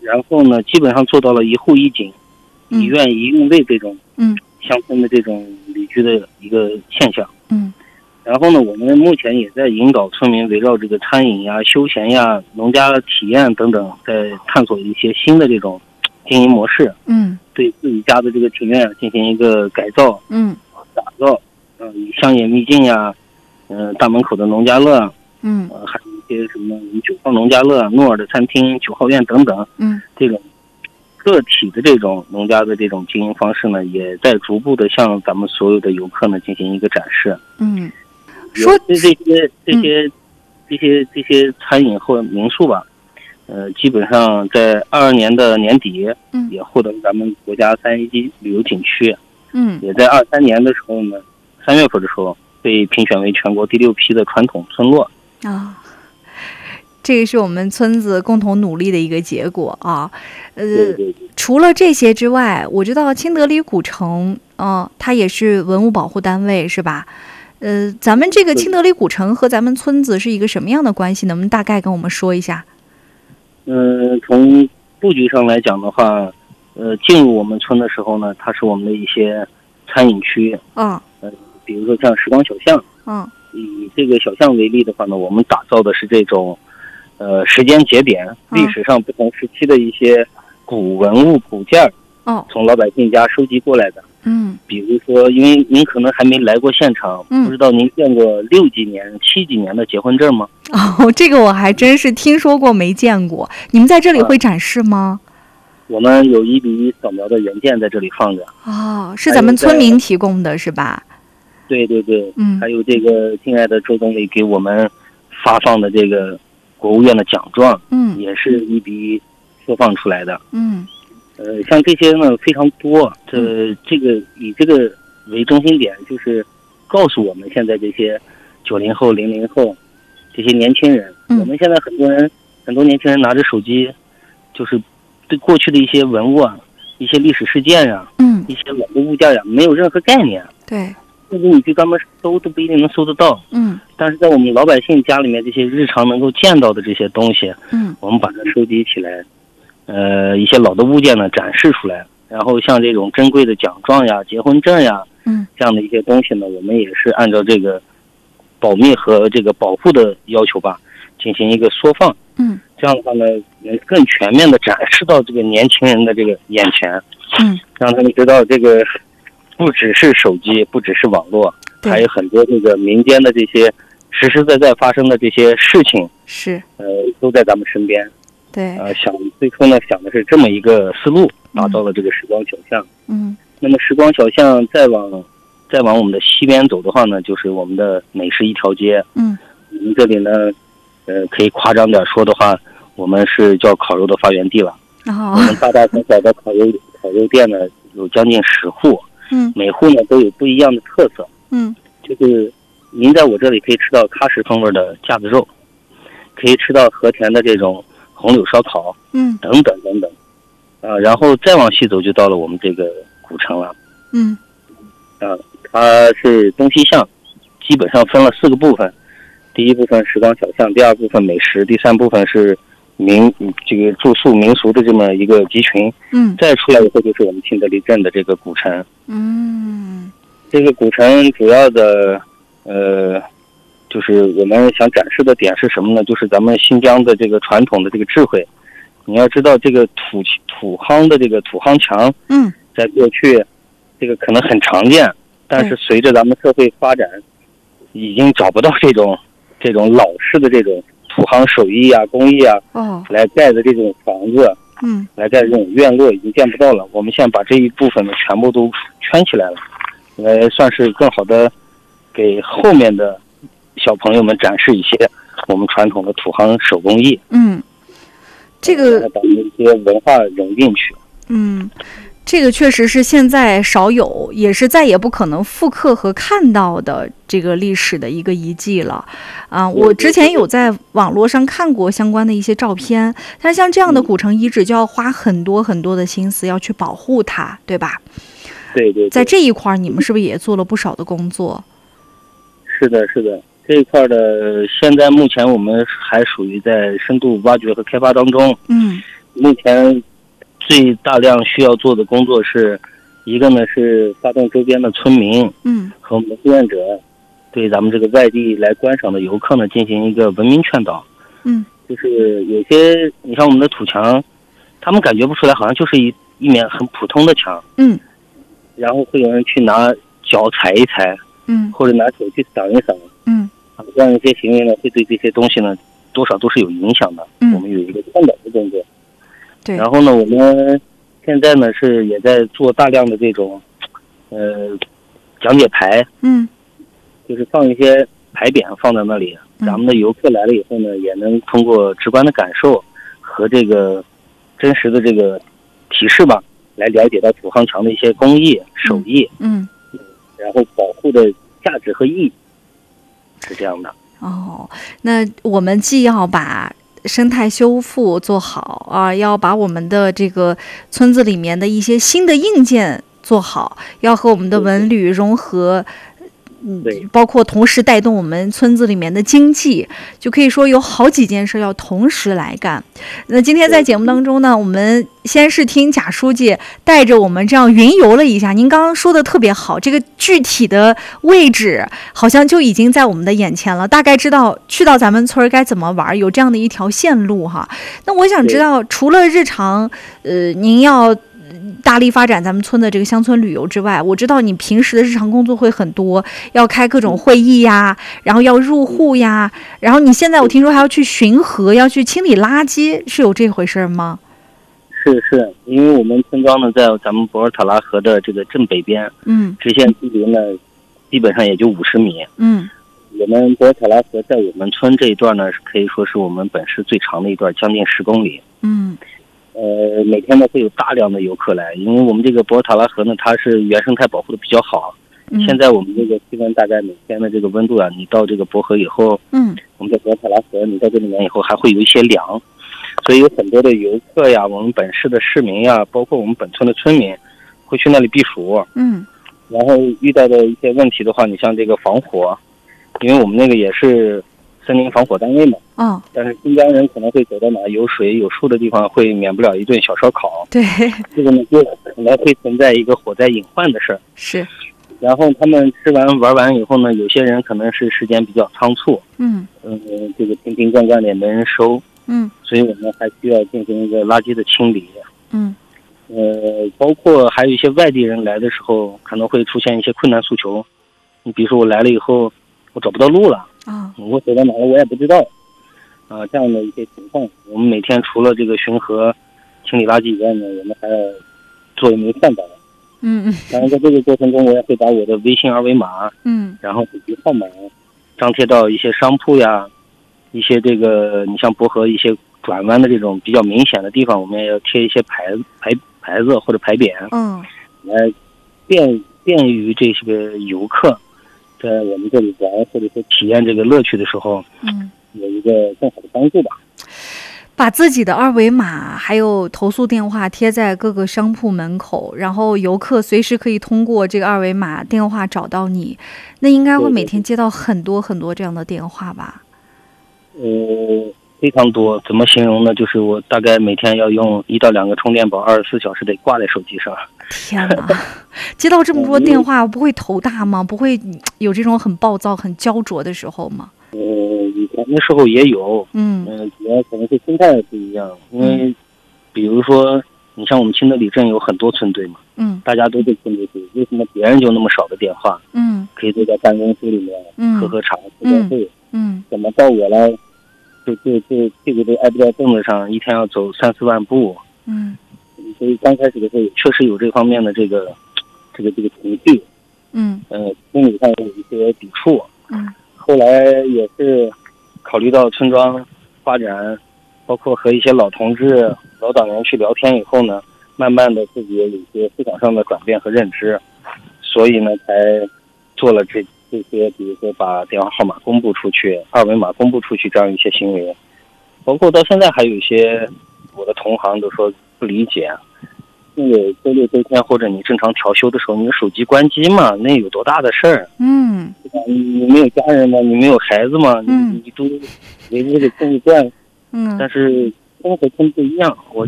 然后呢，基本上做到了一户一景、一院一用卫这种乡村的这种旅居的一个现象。然后呢，我们目前也在引导村民围绕这个餐饮呀、休闲呀、农家体验等等，在探索一些新的这种经营模式。对自己家的这个庭院进行一个改造、打造。以乡野秘境呀，大门口的农家乐，还有一些什么9号农家乐、诺尔的餐厅、9号院等等，这种个体的这种农家的这种经营方式呢，也在逐步的向咱们所有的游客呢进行一个展示。说这些餐饮或民宿吧，基本上在22年的年底，也获得咱们国家3A级旅游景区，也在23年的时候呢，3月份的时候被评选为全国第6批的传统村落。 这个是我们村子共同努力的一个结果啊。 对。 除了这些之外，我知道清德里古城，它也是文物保护单位，是吧？咱们这个清德里古城和咱们村子是一个什么样的关系？能不能大概跟我们说一下？ 从布局上来讲的话，进入我们村的时候呢，它是我们的一些餐饮区。比如说像时光小巷。以这个小巷为例的话呢，我们打造的是这种，时间节点，历史上不同时期的一些古文物古件，从老百姓家收集过来的。比如说，因为您可能还没来过现场，不知道您见过6几年、7几年的结婚证吗？ 这个我还真是听说过，没见过。你们在这里会展示吗？ 我们有1:1扫描的原件在这里放着。 是咱们村民提供的是吧？ 对。还有这个敬爱的周总理给我们发放的这个国务院的奖状，也是1:1缩放出来的。像这些呢非常多，这个以这个为中心点，就是告诉我们现在这些90后、00后这些年轻人，我们现在很多年轻人拿着手机，就是对过去的一些文物啊、一些历史事件呀、一些老的物件呀，没有任何概念。 对， 甚至你去专门搜都不一定能搜得到。但是在我们老百姓家里面，这些日常能够见到的这些东西，我们把它收集起来。一些老的物件呢展示出来，然后像这种珍贵的奖状呀、结婚证呀，这样的一些东西呢，我们也是按照这个保密和这个保护的要求吧，进行一个缩放。这样的话呢，能更全面的展示到这个年轻人的这个眼前。让他们知道这个不只是手机，不只是网络，还有很多这个民间的这些实实在在发生的这些事情，都在咱们身边。 对， 最初呢想的是这么一个思路，打造了这个时光小巷。那么时光小巷再往我们的西边走的话呢，就是我们的美食一条街。我们这里呢，可以夸张点说的话，我们是叫烤肉的发源地了。我们大大小小的烤肉店呢有将近10户，每户呢都有不一样的特色。就是您在我这里可以吃到喀什风味的架子肉，可以吃到和田的这种红柳烧烤，等等，然后再往西走就到了我们这个古城了。它是东西向，基本上分了4个部分。第一部分时光小巷，第二部分美食，第三部分是这个住宿民俗的这么一个集群。再出来以后就是我们清德里镇的这个古城。这个古城主要的就是我们想展示的点是什么呢？就是咱们新疆的这个传统的这个智慧。你要知道，这个土夯的这个土夯墙，在过去这个可能很常见，但是随着咱们社会发展，已经找不到这种老式的这种土夯手艺啊、工艺啊，来盖的这种房子，来盖这种院落已经见不到了。我们现在把这一部分呢全部都圈起来了，来算是更好的给后面的小朋友们展示一些我们传统的土夯手工艺。 这个把一些文化融进去。 这个确实是现在少有，也是再也不可能复刻和看到的这个历史的一个遗迹了。我之前有在网络上看过相关的一些照片，但是像这样的古城遗址就要花很多很多的心思要去保护它，对吧？ 对。 在这一块你们是不是也做了不少的工作？ 是的。这一块的现在目前我们还属于在深度挖掘和开发当中。 目前最大量需要做的工作是，一个呢是发动周边的村民，和我们的志愿者，对咱们这个外地来观赏的游客呢进行一个文明劝导。就是有些你像我们的土墙，他们感觉不出来，好像就是一面很普通的墙。然后会有人去拿脚踩一踩，或者拿手去扫一扫，这样一些行为呢，会对这些东西呢，多少都是有影响的。我们有一个劝导的动作。 对。 然后呢，我们现在呢是也在做大量的这种，讲解牌，就是放一些牌匾放在那里，咱们的游客来了以后呢，也能通过直观的感受和这个真实的这个提示吧，来了解到土夯墙的一些工艺、手艺，然后保护的价值和意义，是这样的。 那我们既要把生态修复做好啊，要把我们的这个村子里面的一些新的硬件做好，要和我们的文旅融合。包括同时带动我们村子里面的经济，就可以说有好几件事要同时来干。那今天在节目当中呢，我们先是听贾书记带着我们这样云游了一下，您刚刚说的特别好，这个具体的位置好像就已经在我们的眼前了，大概知道去到咱们村该怎么玩，有这样的一条线路哈。那我想知道，除了日常您要大力发展咱们村的这个乡村旅游之外，我知道你平时的日常工作会很多，要开各种会议呀，然后要入户呀，然后你现在我听说还要去巡河，要去清理垃圾，是有这回事吗？ 是，因为我们村庄呢在咱们博尔塔拉河的这个正北边，直线距离呢基本上也就50米。我们博尔塔拉河在我们村这一段呢，可以说是我们本市最长的一段，将近10公里。每天呢会有大量的游客来，因为我们这个博尔塔拉河呢，它是原生态保护的比较好。现在我们这个气温大概每天的这个温度啊，你到这个博河以后，我们在博尔塔拉河，你到这里面以后还会有一些凉，所以有很多的游客呀，我们本市的市民呀，包括我们本村的村民，会去那里避暑。然后遇到的一些问题的话，你像这个防火，因为我们那个也是森林防火单位嘛。但是新疆人可能会走到哪有水有树的地方，会免不了一顿小烧烤。 对， 这个呢就可能会存在一个火灾隐患的事儿。 是。 然后他们吃完玩完以后呢，有些人可能是时间比较仓促，这个瓶瓶罐罐的也没人收，所以我们还需要进行一个垃圾的清理。包括还有一些外地人来的时候，可能会出现一些困难诉求。你比如说我来了以后，我找不到路了，我走到哪了我也不知道。这样的一些情况，我们每天除了这个巡河、清理垃圾以外呢，我们还要做一名劝导。当然在这个过程中，我也会把我的微信二维码，然后手机号码张贴到一些商铺呀，一些这个你像博河一些转弯的这种比较明显的地方，我们也要贴一些牌子或者牌匾，来便于这些个游客在我们这里玩或者说体验这个乐趣的时候，有一个更好的帮助吧。 把自己的二维码还有投诉电话贴在各个商铺门口，然后游客随时可以通过这个二维码电话找到你，那应该会每天接到很多很多这样的电话吧？ 非常多，怎么形容呢？就是我大概每天要用1到2个充电宝，24小时得挂在手机上。 天哪，接到这么多电话，不会头大吗？不会有这种很暴躁、很焦灼的时候吗？ 以前的时候也有，主要可能是心态不一样，因为比如说你像我们清德里镇有很多村队嘛，大家都对村队队，为什么别人就那么少的电话？可以坐在办公室里面喝茶、开会，怎么到我来？就这个都挨不到凳子上，一天要走3-4万步。所以刚开始的时候也确实有这方面的这个情绪，心理上有一些抵触。后来也是考虑到村庄发展，包括和一些老同志、老党员去聊天以后呢，慢慢的自己也有一些思想上的转变和认知，所以呢才做了这些，比如说把电话号码公布出去、二维码公布出去这样一些行为，包括到现在还有一些我的同行都说不理解，那个周六周天或者你正常调休的时候，你的手机关机嘛，那有多大的事儿？你没有家人吗？你没有孩子吗？你都围着这个控制转，但是生活真不一样。我